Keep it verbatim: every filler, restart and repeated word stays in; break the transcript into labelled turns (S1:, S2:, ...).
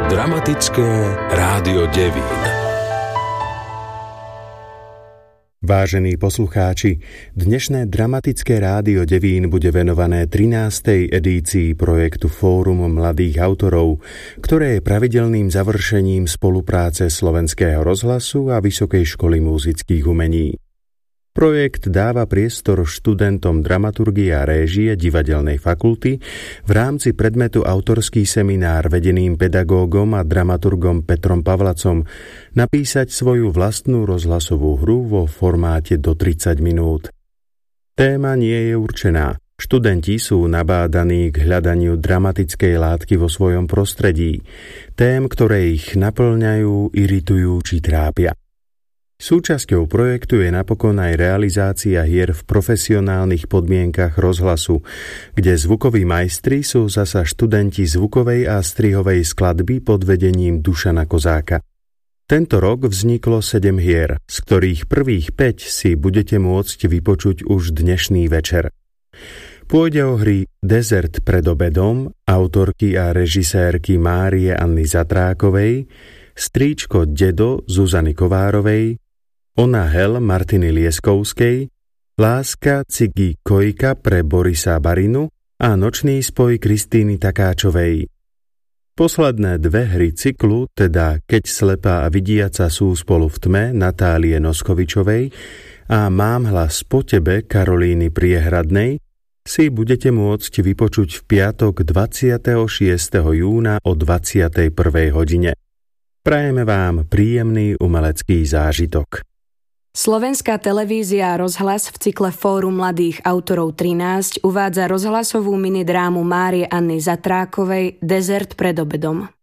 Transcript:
S1: Dramatické rádio Devín.
S2: Vážení poslucháči, dnešné Dramatické rádio Devín bude venované trinástej edícii projektu Fórum mladých autorov, ktoré je pravidelným završením spolupráce Slovenského rozhlasu a Vysokej školy múzických umení. Projekt dáva priestor študentom dramaturgie a réžie divadelnej fakulty v rámci predmetu autorský seminár vedeným pedagógom a dramaturgom Petrom Pavlacom napísať svoju vlastnú rozhlasovú hru vo formáte do tridsať minút. Téma nie je určená. Študenti sú nabádaní k hľadaniu dramatickej látky vo svojom prostredí, tém, ktoré ich naplňajú, iritujú či trápia. Súčasťou projektu je napokon aj realizácia hier v profesionálnych podmienkach rozhlasu, kde zvukoví majstri sú zasa študenti zvukovej a strihovej skladby pod vedením Dušana Kozáka. Tento rok vzniklo sedem hier, z ktorých prvých päť si budete môcť vypočuť už dnešný večer. Pôjde o hry Desert pred obedom autorky a režisérky Márie Anny Zatrákovej, Strýčko Dedo Zuzany Kovárovej, Ona Hel Martiny Lieskovskej, Láska Cigy Kojka pre Borisa Barinu a Nočný spoj Kristíny Takáčovej. Posledné dve hry cyklu, teda Keď slepá a vidiaca sú spolu v tme Natálie Noskovičovej a Mám hlas po tebe Karolíny Priehradnej, si budete môcť vypočuť v piatok dvadsiateho šiesteho júna o dvadsiatej prvej hodine. Prajeme vám príjemný umelecký zážitok.
S3: Slovenská televízia a rozhlas v cykle Fórum mladých autorov trinásť uvádza rozhlasovú minidrámu Márie Anny Zatrákovej Desert pred obedom.